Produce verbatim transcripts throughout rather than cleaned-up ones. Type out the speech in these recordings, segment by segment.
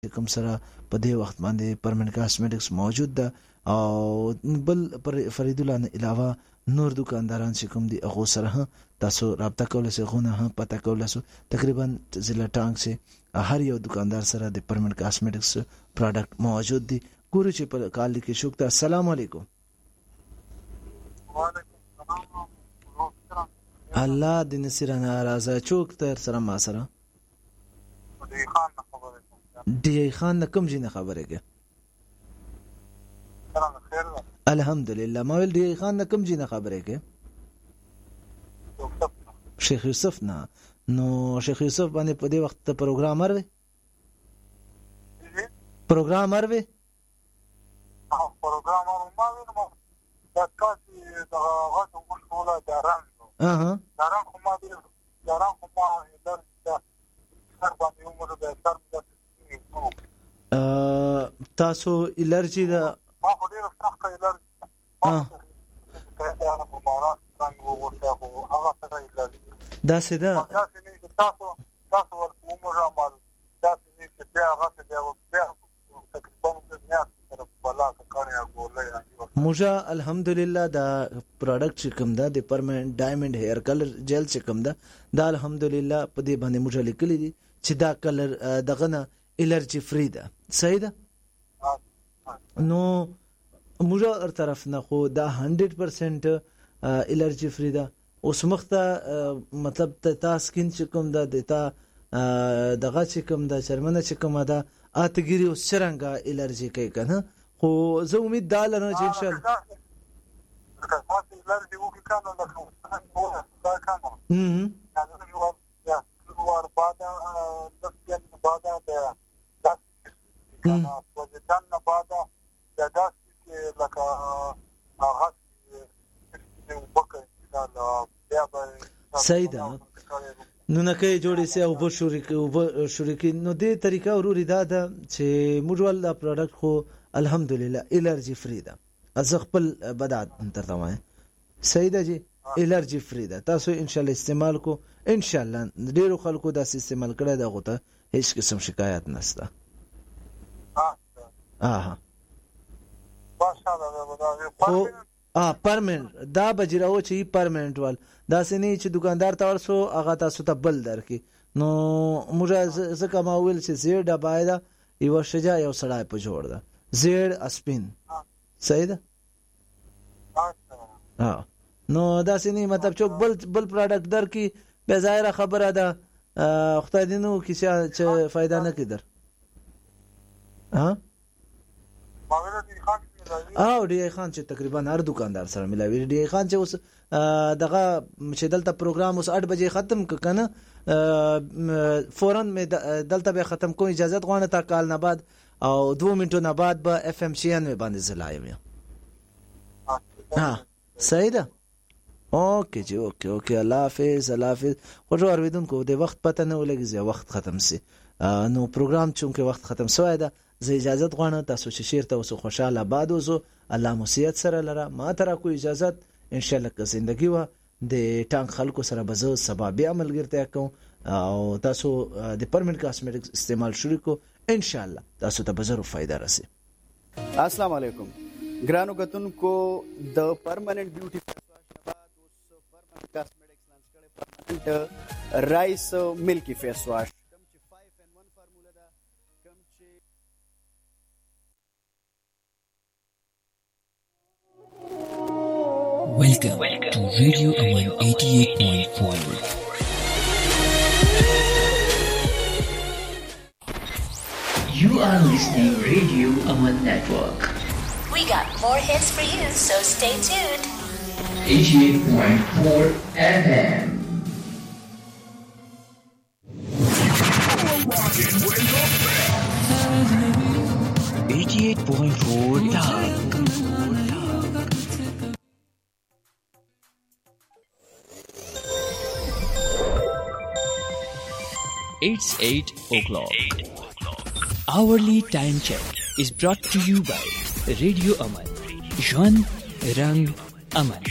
کوم سره په دې وخت باندې پرمننت کاسمیټکس موجود ده او بل پر فرید الله نه علاوه نور دکانداران چې کوم دي هغه سره تاسو رابطه کولای شئ، غونه پته کولای شئ. تقریبا ضلع ټانګ سے هر یو دکاندار سره د پرمننت کاسمیټکس پروډکټ موجود دي. ګورو چې په کال کې شوکتا. السلام علیکم. وعلیکم السلام. الله دې نصر ناراضه چوک تر سره ما سره دی خان خبره دی خان نه کوم جن خبره کې سلام خیر. الحمدلله. ما ول دی خان نه کوم جن خبره کې شیخ یوسف نه. نو شیخ یوسف باندې په دې وخت ته پروګرامر وي پروګرامر وي پروګرامر ما وینم دا کاسي دا غاټو مشغوله داران اها داران کومه دي داران کومه دا سر باندې عمر به سر ا تاسو الرجی دا ما خو ډیر سخت الرجی اه دا په مارا څنګه وورته هغه څنګه الرجی دا سیده تاسو تاسو ورته عمر عمل دا چې بیا هغه ته بیا تقریبا نه سره بلا کاریا ګولې موجا الحمدلله دا پروډکټ چې کوم دا د پرمننت ډایمنډ هیر کلر جیل چې کوم دا دا الحمدلله په دې باندې موجا لیکلي دي چې دا کلر دغه نه الرجی فری ده. صحیح ده. نو موجا هر طرف نه خو دا هندرد پرسنت الرجی فری ده. اوس مخته مطلب ته تاسو کین چې کوم دا د تا دغه چې کوم دا چرمنه چې کوم دا اتګری او څنګه الرجی کوي کنه. خو زه امید دا لرم چې ان شاء الله تاسو الرجی وکړئ کنه دا کومه دا کومه هم یا ور بعد د بعد د کنه وځدان نه بعد د داس کې لکه هغه وبکه بیا به صحیح ده. نو نه کوي جوړې سي او بشوري او شریکي. نو دې طریقه وروري دا ده چې موږ ول پروډکټ خو الحمدلله الرجی فری ده. از خپل بدعت ترته وای. صحیح ده جی الرجی فری ده. تاسو ان شاء الله استعمال کو ان شاء الله ډیرو خلکو دا استعمال کړه دا غوته هیڅ قسم شکایت نشته. اه ماشاءالله. ا پرمننت دا بجراو چې پرمننت ول دا سني چې دکاندار تور سو هغه تاسو ته بل درکې. نو موږ زکه ما ویل چې زیړه باید یو شجا یو سړی په جوړ ده زیړ اسپین. صحیح ده. ها نو دا سني مطلب چې بل بل پروډکټ درکې به ظاهره خبره ده خدای دې نو کیسه چې فائدہ نه کیدر. ها او ډی خان چې تقریبا هر دکاندار سره ملاوي. ډی خان چې اوس دغه چې دلته پروګرام اوس اټ بجې ختم ک کنه فورن مې دلته به ختم کوم. اجازه غواړم تا کال نه بعد او دو منټو نه بعد به اف ام سی ان باندې زلایم. ها صحیح ده. اوکے جی اوکے اوکے الله حافظ الله حافظ. خو جو اوریدونکو د وخت پته نه ولګي وخت ختم سي. نو پروګرام چونکه وخت ختم شوی ده زه اجازه غواړم تاسو چې شیر ته اوسه خوشاله باد اوسو. الله موسیت سره لره ما ترا کو اجازه ان شاء الله که زندگی و د ټانک خلکو سره بزو سبب عمل ګرځي کوم او تاسو د پرمننت کاسمیټکس استعمال شروع کو ان شاء الله تاسو ته بزرو فائدہ راسي. السلام علیکم ګرانو کتونکو. د پرمننت بیوټي شباب اوس پرمننت کاسمیټکس لانچ کړي پرمننت رائس ملکی فیس واش کوم چې فایو ان ون فارمولا ده کوم چې Welcome, Welcome to Radio Aman eighty-eight point four. You are listening Radio Aman Network. We got more hits for you, so stay tuned. eighty-eight point four F M. eighty-eight point four time. It's eight o'clock. Hourly time check is brought to you by Radio Aman. Jwan Rang Aman.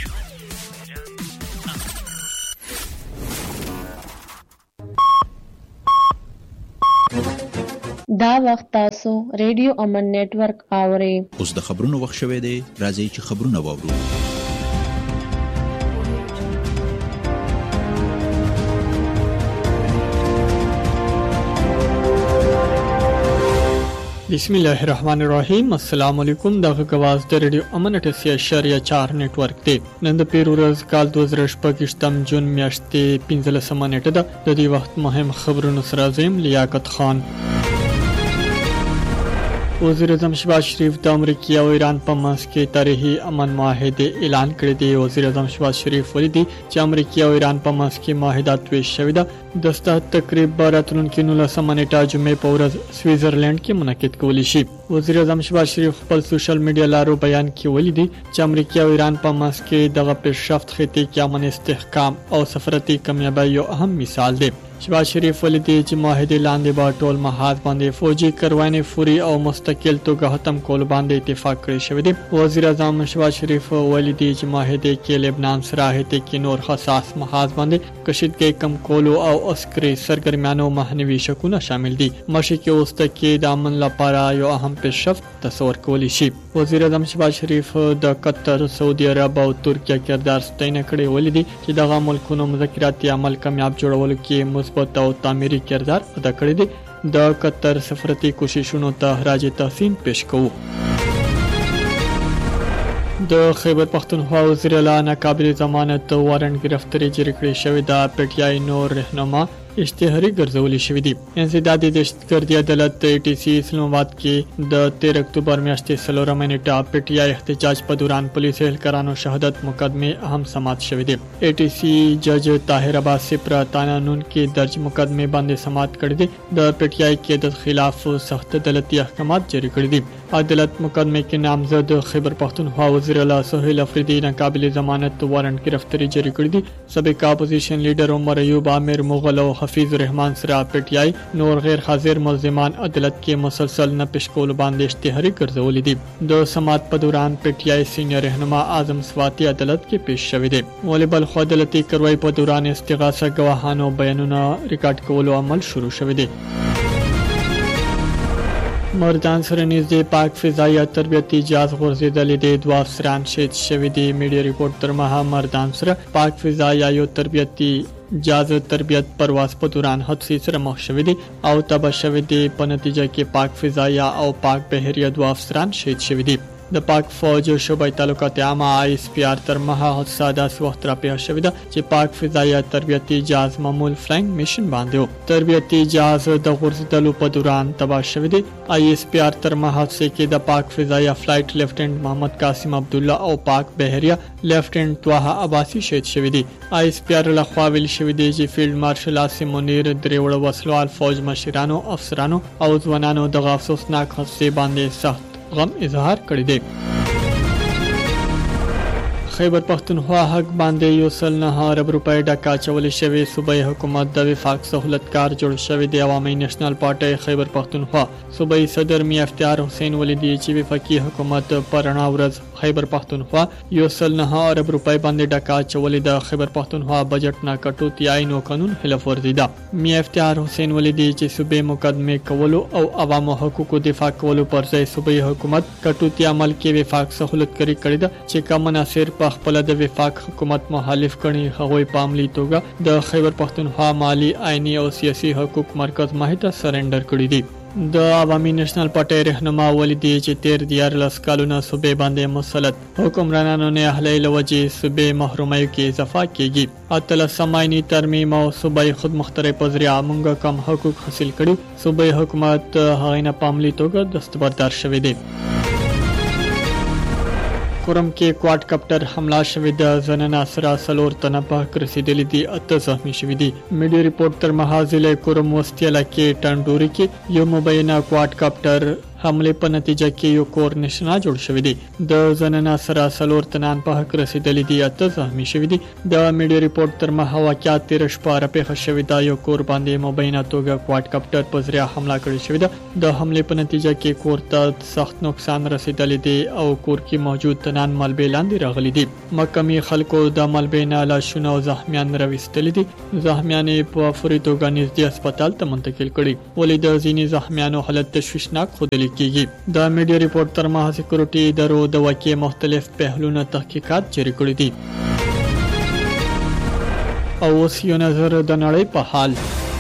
دا وخت تاسو ریډیو امن نتورک اورئ. اوس د خبرونو وخت شوی دی، راځئ چې خبرونه واورو. بسم الله الرحمن الرحیم. السلام علیکم. دغه غواز د ریډیو امن اټسیا شریعه چار نتورک دی. نن د پیرورز کال دوه زره شپږم جون میاشتې پنځلسمه نیټه ده. د دې وخت مهم خبرونو سره زم لیاقت خان. وزیر اعظم شهباز شریف د امریکا او ایران په منځ کې تاریخي امن معاهده اعلان کړی دی. وزیر اعظم شهباز شریف ولیدي چې امریکا او ایران په منځ کې معاهده تویش شوې ده. د ستا تقریبا راتلونکي نولسمه نیټه جمعې په ورځ سویزرلند کې منعقد کولی شي. وزیر اعظم شهباز شریف خپل سوشل میډیا لارو بیان کې ولیدي چې امریکا او ایران په منځ کې دغه پیشرفت خطي کې امن استحکام او سفارتي کامیابی یو اهم مثال دی. شهباز شریف ولیدي چې معاهده لاندې به ټول محاذ باندې فوجي کاروانې فوري او مستقل توګه ختم کول باندې اتفاق کړی شوی دی. وزیر اعظم شهباز شریف ولیدي چې معاهده کې لبنان سره هته کې نور حساس محاذ باندې کشیدګي کم کولو او عسکري سرګرمیانو مخنیوي شکونه شامل دي. مشرق وسطی کې د امن لپاره یو اهم پیشرفت تصور کولی شي. وزیر اعظم شهباز شریف د قطر، سعودي عرب او ترکیه کردار ستاینه کړې ولیدي چې دغه ملکونو مذاکراتي عمل کامیاب جوړولو کې مثبت او تعمیري کردار ادا کړی دی. د قطر سفارتي کوششونو ته راج تحسین پیش کوو. د خیبر پختونخوا وزیر اعلی ناقابل ضمانت وارنټ گرفتاری جری کړی شوی د پی ټی آی نور رهنما اشتهاري ګرځولې شوې دي. انسدادي دهشتګردي عدالت د ای ټي سی اسلام آباد کې د تیر اکتوبر میاشتې څلورمه نیټه پی ټی آی احتجاج په دوران پولیس اهلکارانو شهادت مقدمه اهم سماعت شوې دي. ای ټي سی جج طاهر عباس پر قانون کې درج مقدمه باندې سماعت کړې دي. د پی ټی آی کې د خلاف سخت عدالتي احکامات جاری کړي دي. عدالت مقدمه کې نامزد خیبر پختونخوا وزیر اعلی سہیل افریدی ناقابل ضمانت وارنټ گرفتاری جاری کړی دي. سابق اپوزیشن لیډر عمر ایوب، عامر مغل او حفیظ الرحمن سره پی ټی آی نور غیر حاضر ملزمان عدالت کې مسلسل نه پیش کول باندې اشتهاري ګرځولې دي. د سماعت په دوران پی ټی آی سینیئر رهنما اعظم سواتی عدالت کې پیش شوی دی. ولبل خو عدالتي کاروایی په دوران استغاثه گواهانو بیانونه ریکارډ کولو عمل شروع شوی دی. مردان سره نږدې پاک فضایي تربیتي جهاز غورځېدلی دی. دوه افسران شهید شوي دي. میډیا ریپورت تر مهال مردان سره پاک فضایي یو تربیتي جهاز تربیت پرواز په دوران حادثې سره مخ شوي دي او تباه شوي دي. په نتیجه کې پاک فضایي او پاک بحریه دوه افسران شهید شوي دي. د پاک فوج شعبې تعلقات عامه آی اس پی آر تر مها حادثه داسې وخت را پیښ شوې ده چې پاک فضایي تربیتي جهاز معمول فلاینګ میشن باندې و. تربیتي جهاز د غورځېدلو په دوران تباه شوی دی. آی اس پی آر تر مها حادثه کې د پاک فضایي فلایټ لیفټننټ محمد قاسم عبد الله او پاک بحریه لیفټننټ طه عباسی شهید شوی دی. آی اس پی آر له خوا ویل شوی دی چې فیلډ مارشل عاصم منیر درې وړ وسلوال فوج مشرانو، افسرانو او ځوانانو د افسوسناک حادثې باندې سخت غم اظهار کړی دی. خیبر پختونخوا حق باندې یو سل نه ارب روپۍ ډکه اچولې شوې. صوبایي حکومت د وفاق سہولتکار جوړ شوی دی. عوامي نېشنل پارټي خیبر پختونخوا صوبایي صدر میا افتیار حسین ولیدي چې وفاقي حکومت پر رڼا ورځ خیبر پختونخوا یو سل نه ارب روپۍ باندې ډکه اچولې. د خیبر پختونخوا بجټ نه کټوتي آئین او قانون خلاف ورزي ده. میا افتیار حسین ولیدي چې صوبې مقدمه کولو او عوامو حقوقو دفاع کولو پر ځای صوبایي حکومت کټوتي عمل کې وفاق سہولت کړی کړی ده چې کوم مناصر په خپل د وفاق حکومت مخالف کړي. هغوی په عملي توګه د خیبر پختونخوا مالی، آئینی او سیاسي حقوق مرکز ماهیته سرندر کړي دي. د عوامي نېشنل پارټي رهنما ولیدي چې تیر دیارلس کالونه صوبې باندې مسلط حکمرانانو نه اهلي لوجې صوبې محرومۍ کې اضافه کیږي. اتلسم آئینی ترمیم او صوبایي خودمختارۍ په ذریعه موږ کم حقوق حاصل کړي. صوبایي حکومت هغه نه په عملي توګه دستبردار شوی دی. کورم کې کواد کاپټر حمله شوې ده. زنانه سره څلور تنه په حق رسېدلي دي، اته زخمي شوي دي. میډیا ریپورټ تر مهال ضلع کورم وسطي علاقې ټنډوري کې یو مبینه کواد کاپټر حمله په نتیجه کې یو کور نشنا جوړ شوی دی. د زنانه سره څلور تنان په حق رسیدلې دي، اته زخمی شوي دي. د میډیا ریپورت تر مخه واقعیت تیر شپه راپېښه شوې ده. یو کور باندې مبینه توګه کوادکاپټر په ذریعه حمله کړې شوې ده. د حملې په نتیجه کې کور ته سخت نقصان رسیدلی دی او کور کې موجود تنان ملبې لاندې راغلي دي. مقامي خلکو د ملبې نه لاشونه او زخمیان راویستلي دي. زخمیان په فوري توګه نږدې هسپتال ته منتقل کړي، ولې د ځینې زخمیانو حالت تشویشناک ښودل کېږي. د میډیا ریپورت تر مخه سکیورټي ادارو د واقعې مختلف پهلوونه تحقیقات جاري کړي دي. او اوس یو نظر د نړۍ په حال.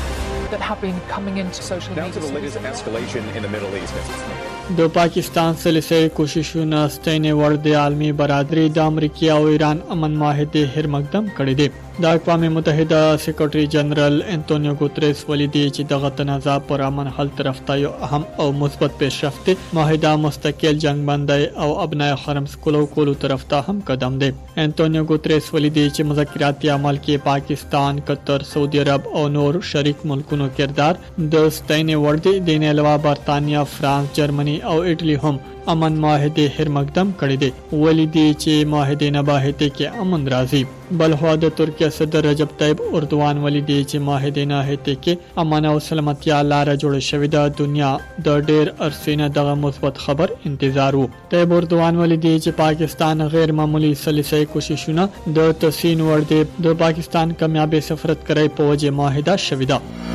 د پاکستان سلسله کوششونه ستاینې وړ د عالمي برادري د امریکا او ایران امن معاهده هر مقدم کړی دی. د اقوام متحده سیکریټري جنرال انټونیو ګوتریس ولیدي چې دغه تنازع پر امن حل طرف ته یو اهم او مثبت پیشرفت دی. معاهده مستقل جنگ بندي او ابنای حرم کولو کولو طرف ته هم قدم دی. انټونیو ګوتریس ولیدي چې مذاکراتي عمل کې پاکستان، قطر، سعودي عرب او نور شریک ملکونو کردار د ستاینې وړ دی. د نه علاوه برتانیا، فرانس، جرمني او ایټلی هم امن معاهده هر مقدم کړی دی. ولیدي چې معاهده نه باهته کې امن راځي. بلخوا د ترکیه صدر رجب طیب اردوان ولیدي چې معاهده نه هته کې امن او سلامتیا لار جوړ شوې ده. دنیا د ډېر ارسینه دغه مثبت خبر انتظار وو. طیب اردوان ولیدي چې پاکستان غیر معمولی سلسله کوششونه د تسین ور دي. د پاکستان کامیابی سفرت کړی په وجه معاهده شوې ده.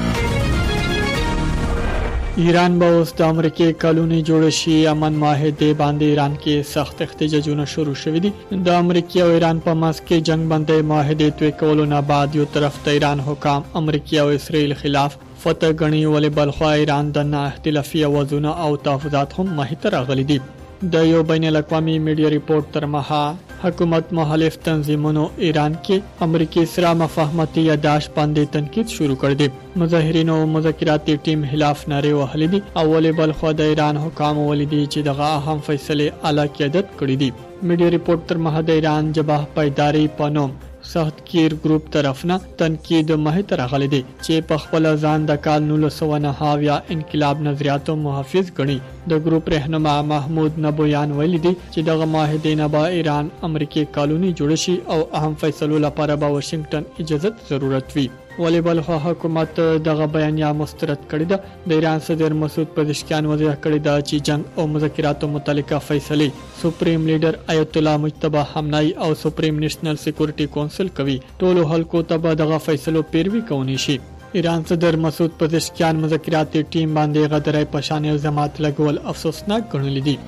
ایران به اوس د امریکای کالونی جوړ شي. امن معاهده باندې ایران کې سخت احتجاجونه شروع شوي دي. د امریکا او ایران په منځ کې جنگ بندي معاهده توی کولو نه بعد یو طرف ته ایران حکام امریکا او اسرائیل خلاف فتح غني، ولې بلخوا ایران د نه اختلافي اوازونه او تحفظات هم مخې ته راغلي دي. د یو بین الاقوامي میډیا ریپورت تر مخه حکومت مخالف تنظیمونو ایران کې امریکای سره مفاهمتي یاداښت باندې تنقید شروع کړ دي. مظاهرینو مذاکراتي ټیم خلاف ناره وهلې دي او ولې بلخوا د ایران حکام ولیدي چې دغه اهم فیصله اعلی قیادت کړې دي. میډیا ریپورت تر مخه د ایران جبهه پایداری په نوم سخت کیر گروپ طرفنا تنقید مهه تر غلي دي چې په خپل ځان د کال نولس سوه نهه یا انقلاب نظریاتو محافظ غني. د گروپ رهنما محمود نبویان ویلي دي چې دغه معاهده نه به ایران امریکای کالونی جوړ شي او اهم فیصلو لپاره به واشنگټن اجازه ضرورت وي. ولې بلخوا حکومت دغه بیانیه مسترد کړی ده. د ایران صدر مسعود پزشکیان وضاح کړی ده چې جنگ او مذاکراتو متعلقه فیصله سپریم لیډر آیت الله مجتبی حمنای او سپریم نېشنل سکیورټي کونسل کوي. ټولو خلکو ته به دغه فیصلو پیروي کوي شي. ایران صدر مسعود پزشکیان مذاکراتي ټیم باندې غدرای پشان الزامات لګول افسوسناک ګڼل دي.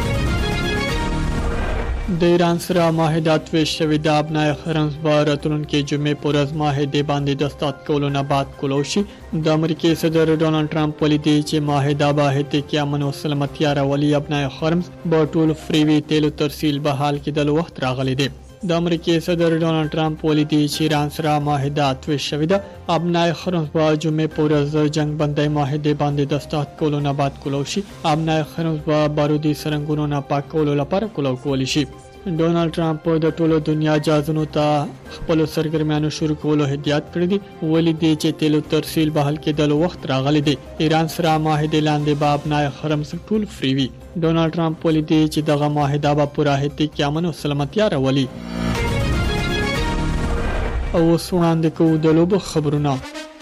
د ایران سره معاهدات ویش شوی د ابنای حرم به راتلونکي جمعې پر ورځ معاهده باندې دستخط کولو نه بعد کولو شي. د امریکای صدر ډونالډ ټرمپ ولیدي چې معاهده باهته کې امن او سلامتیا راولي. ابنای حرم به ټول فریوي تیلو ترسیل به حال کې د وخت راغلي دي. د امریکای صدر ډونالډ ټرمپ ولیدي چې ایران سره معاهدات ویش شوی د ابنای حرم به جمعې پر ورځ جنگ بندي معاهده باندې دستخط کولو نه بعد کولو شي. ابنای حرم به بارودي سرنګونو نه پاک کولو لپاره کولو کولی شي. ډونالډ ټرمپ د ټولو دنیا جازونو ته خپل سرګرمیانو شروع کولو هدایت کړی دی. ولیدي چې تیلو ترسیل به حل کېدل وخت راغلی دی. ایران سره معاهده لاندې به ابنای حرم ټول فری وي. ډونالډ ټرمپ ولیدي چې دغه معاهده به پوره هتی کې امن او سلامتیا راولي. او وړاندې کوو د لوبو خبرونه.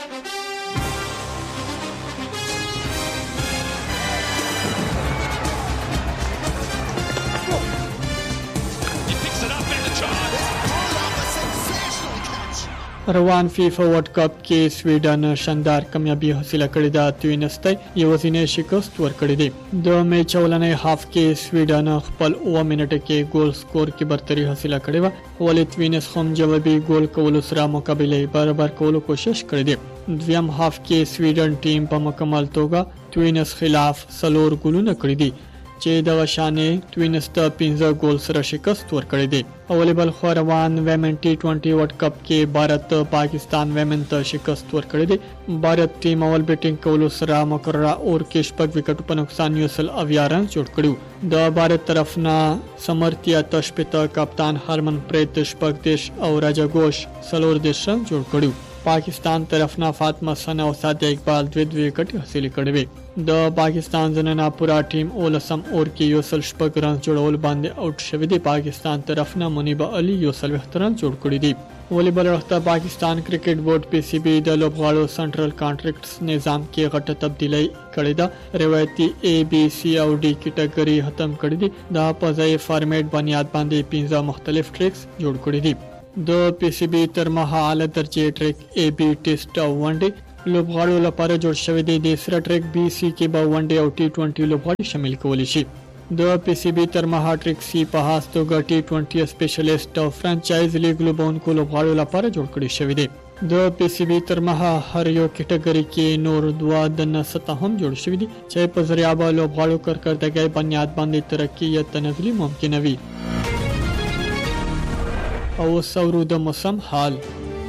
روان فیفا ورلد کپ کې سویډن شاندار کامیابی حاصله کړې ده. توینس ته یوازینی شکست ورکړی دی. د میچ اولنۍ هاف کې سویډن خپل اوه منټه کې ګول سکور کې برتري حاصله کړې و، ولې توینس هم جوابي ګول کولو سره مقابله برابر کولو کوشش کړې ده. دویم هاف کې سویډن ټیم په مکمل توګه توینس خلاف څلور ګولونه کړې دي چې د وشانې توینس ته پنځه ګول سره شکست ورکړی دی. اول بل خو روان ویمن ټي ټوینټي ورلد کپ کې بھارت پاکستان ویمن ته شکست ورکړی دی. بھارت ټیم اول بیټینګ کولو سره مقرره اور کې شپږ وکټو په نقصان یو سل اویا رن جوړ کړو. د بھارت طرف نه سمرتیا تشپتا کپتان هرمن پریت شپږ دیش او راجا ګوش څلور دیش رن جوړ کړو. پاکستان طرف نه فاطمه سنا او ساده اقبال دوه دوه وکټ حاصل کړي وي. د پاکستان زنانه پورا ټیم اولسم اور کې یو سل شپږ رن جوړول باندې اوټ شوی دی. پاکستان طرف نه منیبه علي یو سل وخترن جوړ کړی دی. ولی بل وخته پاکستان کرکټ بورډ پی سی بی د لوبغاړو سنټرل کانټریکټس نظام کې غټه تبدیلی کړې ده. روایتي ای بی سی او ډي کټګوري ختم کړې دي. د پځای فارمیټ بنیاد باندې پنځه مختلف ټریکس جوړ کړي دي. د پی سی بی تر مها اعلی درجه ټریک ای بی ټیسټ او ون ډے لوبغاړو لپاره جوړ شوی دی. د سره ټریک بی سی کې به ون ډے او ټي ټوئنټي لوبغاړي شامل کولی شي. د پی سی بی تر مها ټریک سی په خاص توګه ټي ټوئنټي سپیشلیسټ او فرانچایز لیګ لوبونکو لوبغاړو لپاره جوړ کړی شوی دی. د پی سی بی تر مها هر یو کټګوري کې نور دوا د نسته هم جوړ شوی دي چې په ذریعہ به لوبغاړو کارکردګۍ بنیاد باندې ترقی یا تنزلی ممکن وي. او سورو د موسم حال.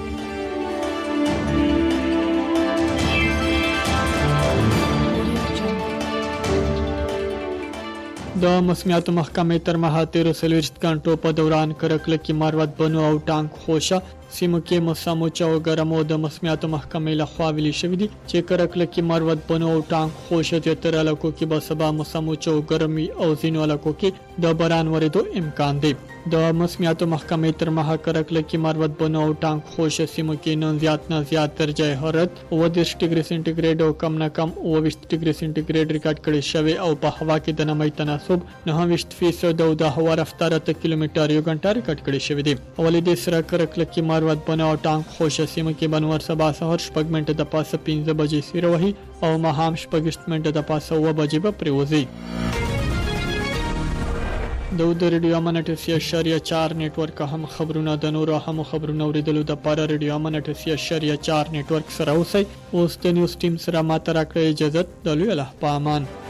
د موسمیاتو محکمې تر مها تیرو څلوېښت غنټو په دوران کرکله کې مروت بنو او ټانک خوشه سیمو کې موسم او چاو ګرمو د موسمیاتو محکمې لخوا ویلي شوی دي چې کرکله کې مروت بنو او ټانک خوشه زیاتره علاقو کې به سبا موسم او چاو ګرمي او ځینو علاقو کې د باران ورېدو امکان دی. د موسمیاتو محکمې تر مها کرکله کې مروت بنو او ټانک خوشه سیمو کې نن زیات نه زیات درجه حرارت اوه دېرش ډیګري سنټیګریډ او کم نه کم اوه ویشت ډیګري سنټیګریډ ریکارډ کړی شوی او په هوا کې د نمی تناسب نهه ویشت فیصد او د هوا رفتار اته کیلومتر یو غنټه ریکارډ کړی شوی دی. ولې د سره کرکله کې مروت بنو او ټانک خوشه سیمو کې بنور سبا سهار شپږ منټه د پاسه پنځه بجې سیره وهي او ماښام شپږ منټه د پاسه اوه بجې به پریوځي. د د ریډیو امن اټسیا اشاریه چار نیټورک هم خبرونه د نورو هم خبرونه اوریدلو د پاره ریډیو امن اټسیا اشاریه چار نیټورک سره اوسئ. اوس د نیوز ټیم سره ماته راکړئ اجازه. د لوی الله په امان.